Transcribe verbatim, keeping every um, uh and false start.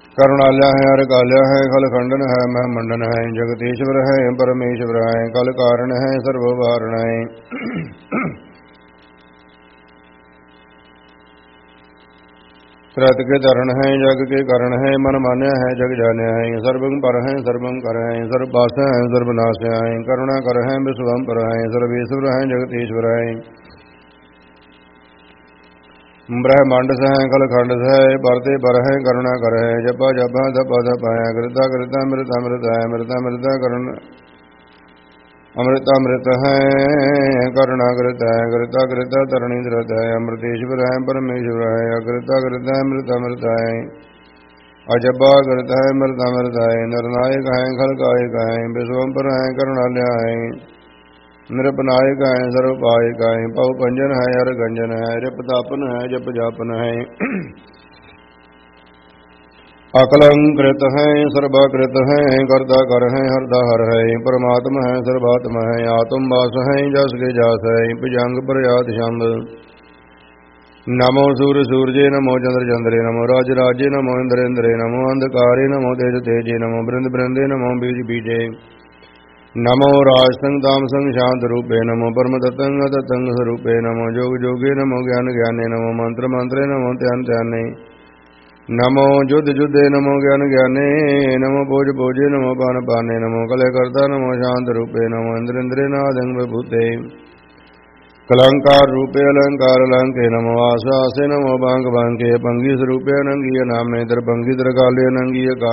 करुणाल्या है हर काल्या है खल खंडन है मह मंडन है जगदीश्वर है परमेश्वर है कल कारण है सर्वभारण है कृत के धरण है जग के करण है मन मान्य है जग जान्य है सर्वं पर है सर्वं कर है सर्वपास है सर्वनाश है करुणा कर है विश्वम पर है सर्वेश्वर है जगदीश्वर है ब्रह्मांड से है कल खंड से है परते पर है करुणा कर है जपा जपा धपा धपा है कृता कृता मृत अमृत है मृता मृता करुण अमृता अमृत है करुणा कृत है कृता कृता तरुणी धृत है अमृतेश्वर है परमेश्वर है अकृता कृत है मृत अमृत है अजपा कृत है मृत अमृत है नरनायक है खलकायक है विश्वम पर है करुणालय है निरपनायक है सर्वपायक है पव पंजन है हर गंजन है रिपतापन है जप जापन है अकलंकृत है सर्वाकृत है कर्ता कर है हरदा हर है परमात्मा है सर्वात्मा है आत्म वास है जस के जास है भुजंग प्रयात शंभ नमो सूर्य सूर्ये नमो चंद्र चंद्रे नमो राज राज्य नमो इंद्र इंद्रे नमो अंधकारे नमो तेज तेजे नमो बृंद बृंदे नमो बीज बीजे नमो राजसंग तामसंग शांत रूपे नमो परम ततंग ततंग स्वरूपे नमो जोग जोगे नमो ज्ञान ज्ञाने नमो मंत्र मंत्रे नमो ध्यान ध्याने नमो युद्ध युद्धे नमो ज्ञान ज्ञाने नमो भोज भोजे नमो पान पाने नमो कलय कर्ता नमो शांत रूपे नमो इंद्र इंद्रे नादंग विभूते कलंकार रूपे अलंकार अलंके नमो आशासे नमो बांग बांके पंगी स्वरूपे अनंगीय नामे दरभंगी दरकाले अनंगीय